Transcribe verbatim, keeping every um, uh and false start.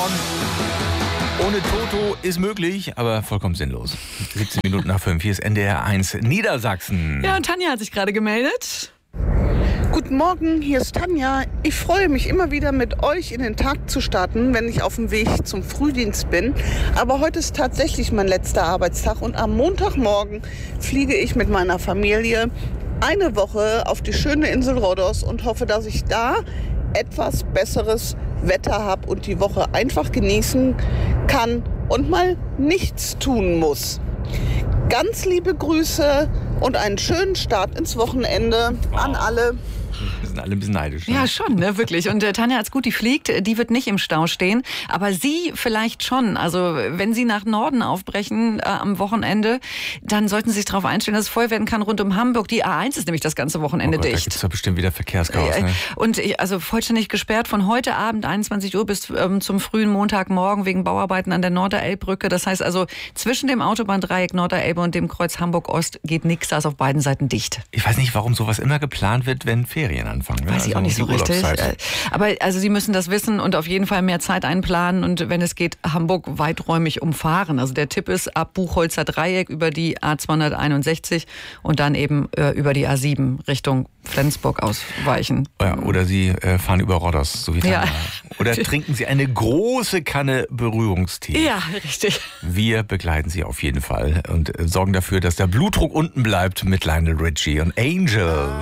von Ohne Toto ist möglich, aber vollkommen sinnlos. siebzehn Minuten nach fünf, hier ist N D R eins Niedersachsen. Ja, und Tanja hat sich gerade gemeldet. Guten Morgen, hier ist Tanja. Ich freue mich immer wieder mit euch in den Tag zu starten, wenn ich auf dem Weg zum Frühdienst bin. Aber heute ist tatsächlich mein letzter Arbeitstag und am Montagmorgen fliege ich mit meiner Familie eine Woche auf die schöne Insel Rhodos und hoffe, dass ich da etwas besseres Wetter habe und die Woche einfach genießen kann und mal nichts tun muss. Ganz liebe Grüße und einen schönen Start ins Wochenende an alle. Wir sind alle ein bisschen neidisch. Ne? Ja, schon, ne, wirklich. Und äh, Tanja hat's gut, die fliegt, die wird nicht im Stau stehen. Aber Sie vielleicht schon. Also wenn Sie nach Norden aufbrechen äh, am Wochenende, dann sollten Sie sich darauf einstellen, dass es voll werden kann rund um Hamburg. Die A eins ist nämlich das ganze Wochenende oh Gott, dicht. Da gibt's doch bestimmt wieder Verkehrschaos. Äh, Ne? Und äh, also vollständig gesperrt von heute Abend einundzwanzig Uhr bis ähm, zum frühen Montagmorgen wegen Bauarbeiten an der Norderelbbrücke. Das heißt also, zwischen dem Autobahndreieck Norderelbe und dem Kreuz Hamburg-Ost geht nichts, da ist auf beiden Seiten dicht. Ich weiß nicht, warum sowas immer geplant wird, wenn Ferien anfangen. Ne? Weiß ich also auch nicht so richtig. Urlaubszeit. Aber also Sie müssen das wissen und auf jeden Fall mehr Zeit einplanen und wenn es geht, Hamburg weiträumig umfahren. Also der Tipp ist, ab Buchholzer Dreieck über die A zweihunderteinundsechzig und dann eben äh, über die A sieben Richtung Flensburg ausweichen. Ja, oder Sie äh, fahren über Rhodos, so wie Tanja. Ja. Oder trinken Sie eine große Kanne Berührungstee. Ja, richtig. Wir begleiten Sie auf jeden Fall und äh, sorgen dafür, dass der Blutdruck unten bleibt mit Lionel Richie und Angel.